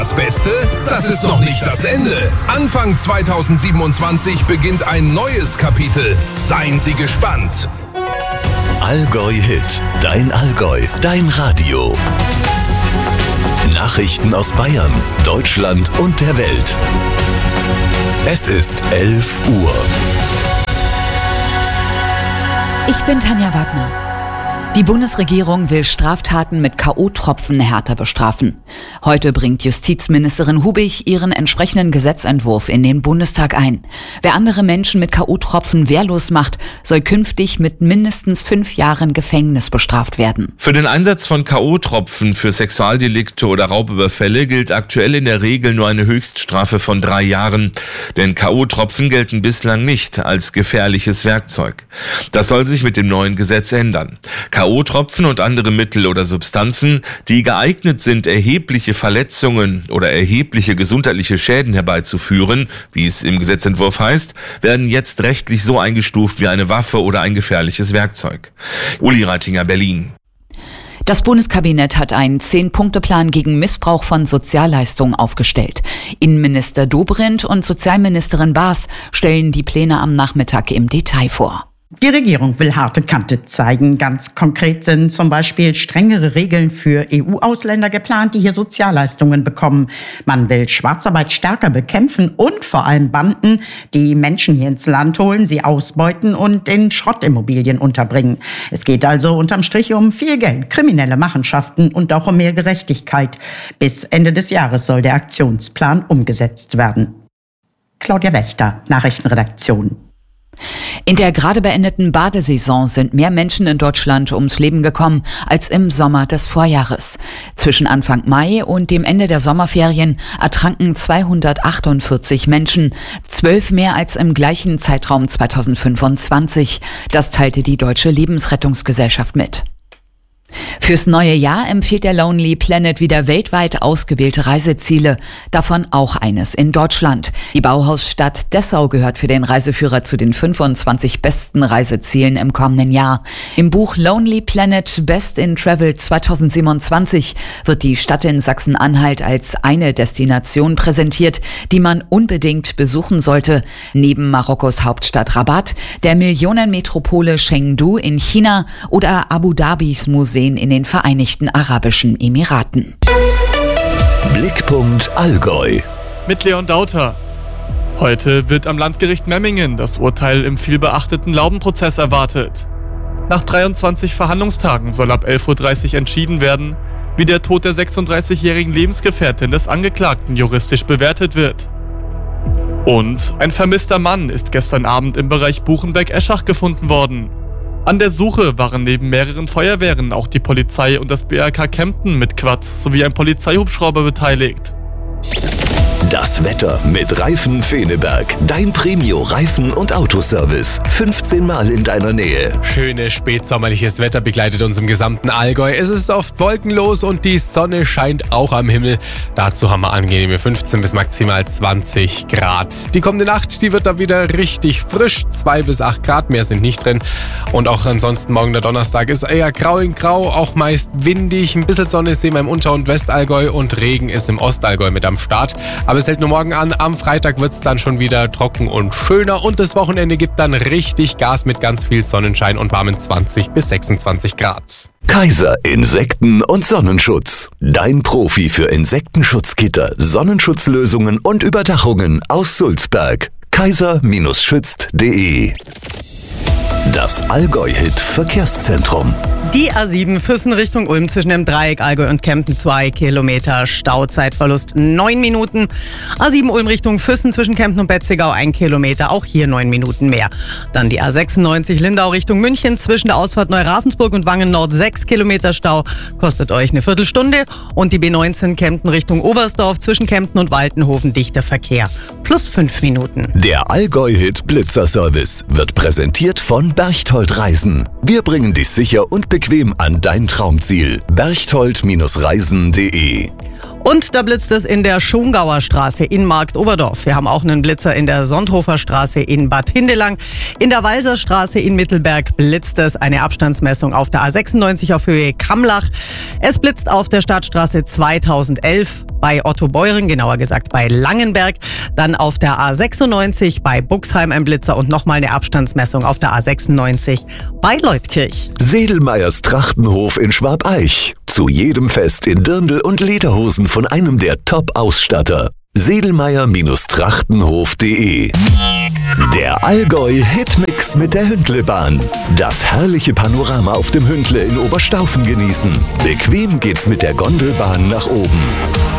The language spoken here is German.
Das Beste, das ist noch nicht das Ende. Anfang 2027 beginnt ein neues Kapitel. Seien Sie gespannt. Allgäu Hit, dein Allgäu, dein Radio. Nachrichten aus Bayern, Deutschland und der Welt. Es ist 11 Uhr. Ich bin Tanja Wagner. Die Bundesregierung will Straftaten mit K.O.-Tropfen härter bestrafen. Heute bringt Justizministerin Hubig ihren entsprechenden Gesetzentwurf in den Bundestag ein. Wer andere Menschen mit K.O.-Tropfen wehrlos macht, soll künftig mit mindestens 5 Jahren Gefängnis bestraft werden. Für den Einsatz von K.O.-Tropfen für Sexualdelikte oder Raubüberfälle gilt aktuell in der Regel nur eine Höchststrafe von 3 Jahren. Denn K.O.-Tropfen gelten bislang nicht als gefährliches Werkzeug. Das soll sich mit dem neuen Gesetz ändern. K.O.-Tropfen und andere Mittel oder Substanzen, die geeignet sind, erhebliche Verletzungen oder erhebliche gesundheitliche Schäden herbeizuführen, wie es im Gesetzentwurf heißt, werden jetzt rechtlich so eingestuft wie eine Waffe oder ein gefährliches Werkzeug. Uli Reitinger, Berlin. Das Bundeskabinett hat einen 10-Punkte-Plan gegen Missbrauch von Sozialleistungen aufgestellt. Innenminister Dobrindt und Sozialministerin Baas stellen die Pläne am Nachmittag im Detail vor. Die Regierung will harte Kante zeigen. Ganz konkret sind zum Beispiel strengere Regeln für EU-Ausländer geplant, die hier Sozialleistungen bekommen. Man will Schwarzarbeit stärker bekämpfen und vor allem Banden, die Menschen hier ins Land holen, sie ausbeuten und in Schrottimmobilien unterbringen. Es geht also unterm Strich um viel Geld, kriminelle Machenschaften und auch um mehr Gerechtigkeit. Bis Ende des Jahres soll der Aktionsplan umgesetzt werden. Claudia Wächter, Nachrichtenredaktion. In der gerade beendeten Badesaison sind mehr Menschen in Deutschland ums Leben gekommen als im Sommer des Vorjahres. Zwischen Anfang Mai und dem Ende der Sommerferien ertranken 248 Menschen, 12 mehr als im gleichen Zeitraum 2025. Das teilte die Deutsche Lebensrettungsgesellschaft mit. Fürs neue Jahr empfiehlt der Lonely Planet wieder weltweit ausgewählte Reiseziele, davon auch eines in Deutschland. Die Bauhausstadt Dessau gehört für den Reiseführer zu den 25 besten Reisezielen im kommenden Jahr. Im Buch Lonely Planet Best in Travel 2027 wird die Stadt in Sachsen-Anhalt als eine Destination präsentiert, die man unbedingt besuchen sollte. Neben Marokkos Hauptstadt Rabat, der Millionenmetropole Chengdu in China oder Abu Dhabis Museen in den Vereinigten Arabischen Emiraten. Blickpunkt Allgäu. Mit Leon Dauter. Heute wird am Landgericht Memmingen das Urteil im vielbeachteten Laubenprozess erwartet. Nach 23 Verhandlungstagen soll ab 11.30 Uhr entschieden werden, wie der Tod der 36-jährigen Lebensgefährtin des Angeklagten juristisch bewertet wird. Und ein vermisster Mann ist gestern Abend im Bereich Buchenberg-Eschach gefunden worden. An der Suche waren neben mehreren Feuerwehren auch die Polizei und das BRK Kempten mit Quads sowie ein Polizeihubschrauber beteiligt. Das Wetter mit Reifen Feneberg. Dein Premio-Reifen- und Autoservice. 15 Mal in deiner Nähe. Schönes spätsommerliches Wetter begleitet uns im gesamten Allgäu. Es ist oft wolkenlos und die Sonne scheint auch am Himmel. Dazu haben wir angenehme 15 bis maximal 20 Grad. Die kommende Nacht, die wird dann wieder richtig frisch. 2 bis 8 Grad, mehr sind nicht drin. Und auch ansonsten morgen der Donnerstag ist eher grau in grau, auch meist windig. Ein bisschen Sonne sehen wir im Unter- und Westallgäu und Regen ist im Ostallgäu mit am Start. Aber es hält nur morgen an. Am Freitag wird es dann schon wieder trocken und schöner und das Wochenende gibt dann richtig Gas mit ganz viel Sonnenschein und warmen 20 bis 26 Grad. Kaiser Insekten- und Sonnenschutz. Dein Profi für Insektenschutzgitter, Sonnenschutzlösungen und Überdachungen aus Sulzberg. kaiser-schützt.de. Das Allgäu-Hit-Verkehrszentrum. Die A7 Füssen Richtung Ulm zwischen dem Dreieck Allgäu und Kempten 2 Kilometer Stauzeitverlust 9 Minuten. A7 Ulm Richtung Füssen zwischen Kempten und Betzigau 1 Kilometer, auch hier 9 Minuten mehr. Dann die A96 Lindau Richtung München zwischen der Ausfahrt Neuravensburg und Wangen Nord 6 Kilometer Stau, kostet euch eine Viertelstunde. Und die B19 Kempten Richtung Oberstdorf zwischen Kempten und Waltenhofen dichter Verkehr, plus 5 Minuten. Der Allgäu-Hit Blitzerservice wird präsentiert von Berchtold Reisen. Wir bringen dich sicher und bequem an dein Traumziel. Berchtold-reisen.de. Und da blitzt es in der Schongauer Straße in Marktoberdorf. Wir haben auch einen Blitzer in der Sonthofer Straße in Bad Hindelang. In der Walser Straße in Mittelberg blitzt es, eine Abstandsmessung auf der A96 auf Höhe Kammlach. Es blitzt auf der Stadtstraße 2011 bei Ottobeuren, genauer gesagt bei Langenberg. Dann auf der A96 bei Buxheim ein Blitzer und nochmal eine Abstandsmessung auf der A96 bei Leutkirch. Sedelmeyers Trachtenhof in Schwabeich. Zu jedem Fest in Dirndl und Lederhosen von einem der Top-Ausstatter. Sedelmeyer-Trachtenhof.de. Der Allgäu-Hitmix mit der Hündlebahn. Das herrliche Panorama auf dem Hündle in Oberstaufen genießen. Bequem geht's mit der Gondelbahn nach oben.